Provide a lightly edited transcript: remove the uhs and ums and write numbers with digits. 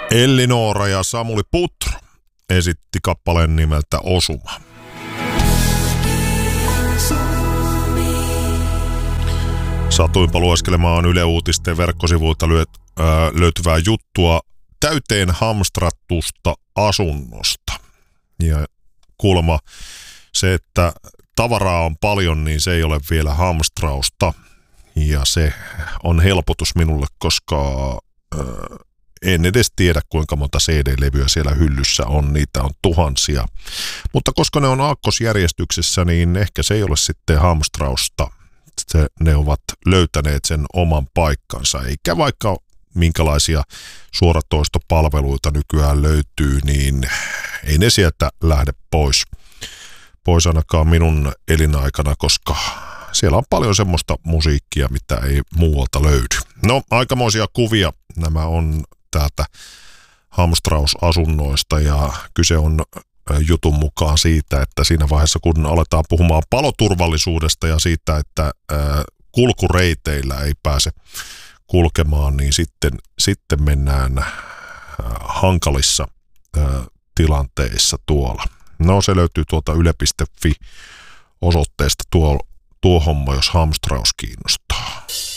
Ellinora ja Samuli Putro esitti kappaleen nimeltä Osuma. Satuinpa lueskelemaan Yle Uutisten verkkosivuilta löytyvää juttua täyteen hamstratusta asunnosta. Ja kuulemma se, että tavaraa on paljon, niin se ei ole vielä hamstrausta. Ja se on helpotus minulle, koska en edes tiedä, kuinka monta CD-levyä siellä hyllyssä on. Niitä on tuhansia. Mutta koska ne on aakkosjärjestyksessä, niin ehkä se ei ole sitten hamstrausta. Ne ovat löytäneet sen oman paikkansa. Eikä vaikka minkälaisia suoratoistopalveluita nykyään löytyy, niin ei ne sieltä lähde pois ainakaan minun elinaikana, koska siellä on paljon semmoista musiikkia, mitä ei muualta löydy. No, aikamoisia kuvia nämä on täältä hamstrausasunnoista ja kyse on jutun mukaan siitä, että siinä vaiheessa kun aletaan puhumaan paloturvallisuudesta ja siitä, että kulkureiteillä ei pääse kulkemaan, niin sitten mennään hankalissa tilanteissa tuolla. No, se löytyy tuolta yle.fi osoitteesta tuo homma, jos hamstraus kiinnostaa.